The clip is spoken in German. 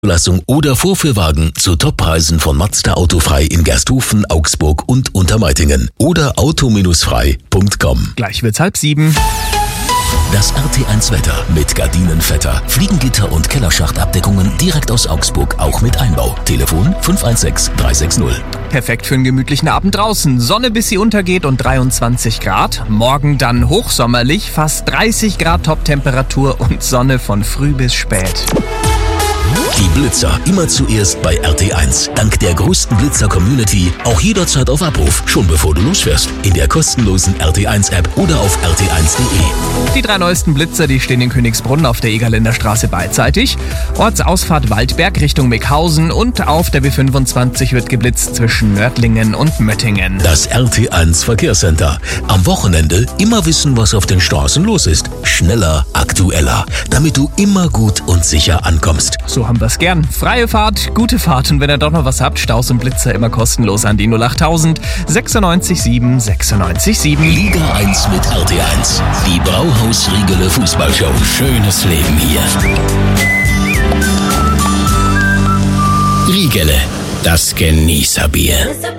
Zulassung oder Vorführwagen zu Toppreisen von Mazda Autofrei in Gersthofen, Augsburg und Untermeitingen oder auto-frei.com. Gleich wird's 6:30. Das RT1 Wetter mit Gardinenvetter, Fliegengitter und Kellerschachtabdeckungen direkt aus Augsburg, auch mit Einbau. Telefon 516 360. Perfekt für einen gemütlichen Abend draußen. Sonne bis sie untergeht und 23 Grad. Morgen dann hochsommerlich, fast 30 Grad Toptemperatur und Sonne von früh bis spät. Die Blitzer immer zuerst bei RT1. Dank der größten Blitzer-Community auch jederzeit auf Abruf, schon bevor du losfährst. In der kostenlosen RT1-App oder auf rt1.de. Die 3 neuesten Blitzer, die stehen in Königsbrunn auf der Egerländer Straße beidseitig. Ortsausfahrt Waldberg Richtung Meckhausen und auf der B25 wird geblitzt zwischen Nördlingen und Möttingen. Das RT1 Verkehrscenter. Am Wochenende immer wissen, was auf den Straßen los ist. Schneller, aktueller, damit du immer gut und sicher ankommst. So haben wir's gern. Freie Fahrt, gute Fahrt und wenn ihr doch noch was habt, Staus und Blitzer immer kostenlos an die 08000 96 7 96 7. Liga 1 mit RT1. Die Brauhaus-Riegele Fußballshow. Schönes Leben hier. Riegele, das Genießerbier.